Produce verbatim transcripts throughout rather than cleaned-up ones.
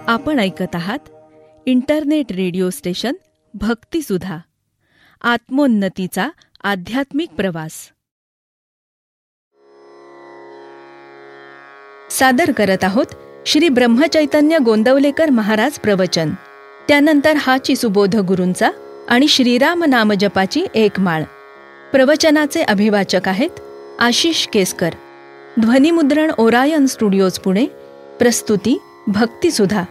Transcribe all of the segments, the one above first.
आपण ऐकत आहात इंटरनेट रेडिओ स्टेशन भक्तिसुधा, आत्मोन्नतीचा आध्यात्मिक प्रवास. सादर करत आहोत श्री ब्रह्मचैतन्य गोंदवलेकर महाराज प्रवचन. त्यानंतर हाची सुबोध गुरूंचा आणि श्रीराम नामजपाची एक माळ. प्रवचनाचे अभिवाचक आहेत आशिष केसकर. ध्वनिमुद्रण ओरायन स्टुडिओज पुणे. प्रस्तुती भक्तिसुधा.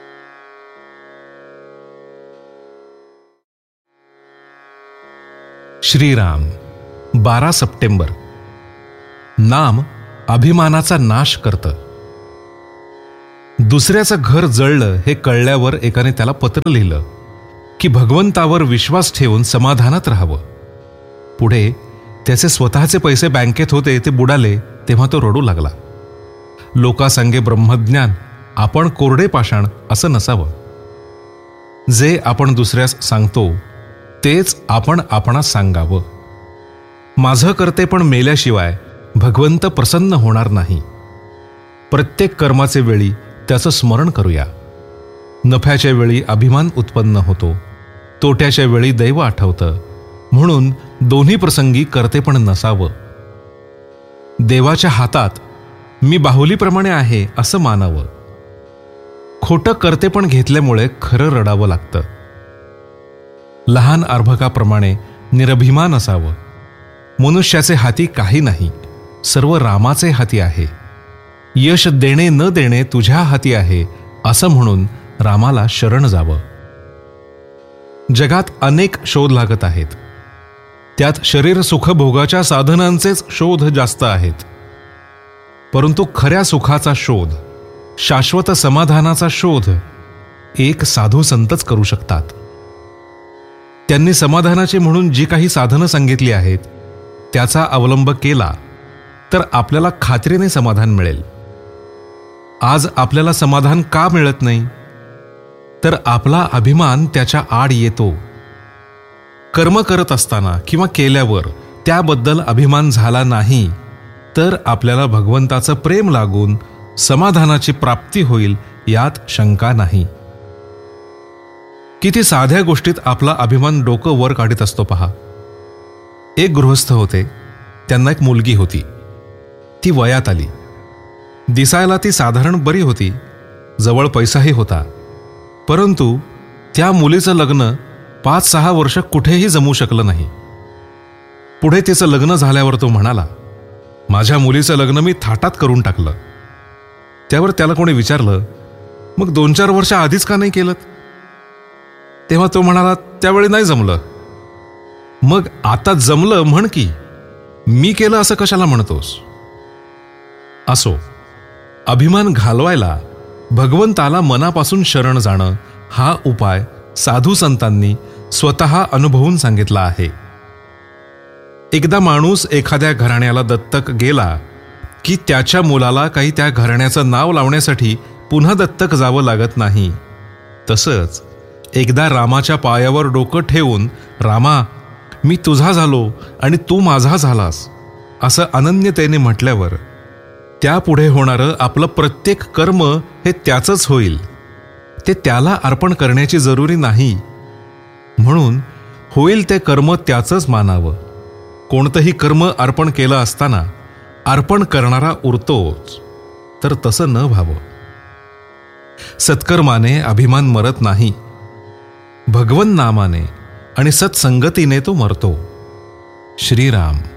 श्रीराम. बारा सप्टेंबर. नाम अभिमानाचा नाश करतं. दुसऱ्याचं घर जळलं हे कळल्यावर एकाने त्याला पत्र लिहिलं की भगवंतावर विश्वास ठेवून समाधानात राहावं. पुढे त्याचे स्वतःचे पैसे बँकेत होते ते बुडाले तेव्हा तो रडू लागला. लोकांसांगे ब्रह्मज्ञान, आपण कोरडे पाषाण असं नसावं. जे आपण दुसऱ्यास सांगतो तेच आपण आपणास सांगावं. माझं करते पण मेल्याशिवाय भगवंत प्रसन्न होणार नाही. प्रत्येक कर्माचे वेळी त्याचं स्मरण करूया. नफ्याच्या वेळी अभिमान उत्पन्न होतो, तोट्याच्या वेळी दैव आठवतं. म्हणून दोन्ही प्रसंगी करते पण नसावं. देवाच्या हातात मी बाहुलीप्रमाणे आहे असं मानावं. खोटं करते पण घेतल्यामुळे खरं रडावं लागतं. लहान अर्भकाप्रमाणे निरभिमान असावं. मनुष्याचे हाती काही नाही, सर्व रामाचे हाती आहे. यश देणे न देणे तुझ्या हाती आहे असं म्हणून रामाला शरण जावं. जगात अनेक शोध लागत आहेत. त्यात शरीर सुखभोगाच्या साधनांचेच शोध जास्त आहेत. परंतु खऱ्या सुखाचा शोध, शाश्वत समाधानाचा शोध एक साधू संतच करू शकतात. त्यांनी समाधानाचे म्हणून जी काही साधनं सांगितली आहेत त्याचा अवलंब केला तर आपल्याला खात्रीने समाधान मिळेल. आज आपल्याला समाधान का मिळत नाही? तर आपला अभिमान त्याच्या आड येतो. कर्म करत असताना किंवा केल्यावर त्याबद्दल अभिमान झाला नाही तर आपल्याला भगवंताचं प्रेम लागून समाधानाची प्राप्ती होईल यात शंका नाही. किती साध्या गोष्टीत आपला अभिमान डोकं वर काढीत असतो पहा. एक गृहस्थ होते. त्यांना एक मुलगी होती. ती वयात आली. दिसायला ती साधारण बरी होती, जवळ पैसाही होता. परंतु त्या मुलीचं लग्न पाच सहा वर्ष कुठेही जमू शकलं नाही. पुढे तिचं लग्न झाल्यावर तो म्हणाला, माझ्या मुलीचं लग्न मी थाटात करून टाकलं. त्यावर त्याला कोणी विचारलं, मग दोन चार वर्ष आधीच का नाही केलं? तेव्हा तो म्हणाला, त्यावेळी नाही जमलं. मग आता जमलं म्हण की, मी केलं असं कशाला म्हणतोस? असो, अभिमान घालवायला भगवंताला मनापासून शरण जाणं हा उपाय साधू संतांनी स्वतः अनुभवून सांगितला आहे. एकदा माणूस एखाद्या घराण्याला दत्तक गेला की त्याच्या मुलाला काही त्या घराण्याचं नाव लावण्यासाठी पुन्हा दत्तक जावं लागत नाही. तसंच एकदा रामाच्या पायावर डोकं ठेवून, रामा मी तुझा झालो आणि तू माझा झालास असं अनन्यतेने म्हटल्यावर त्यापुढे होणारं आपलं प्रत्येक कर्म हे त्याचंच होईल. ते त्याला अर्पण करण्याची जरुरी नाही. म्हणून होईल ते कर्म त्याचंच मानावं. कोणतंही कर्म अर्पण केलं असताना अर्पण करणारा उरतोच, तर तसं न व्हावं. सत्कर्माने अभिमान मरत नाही. भगवन नामाने आणि सत्संगतीने तो मरतो. श्रीराम.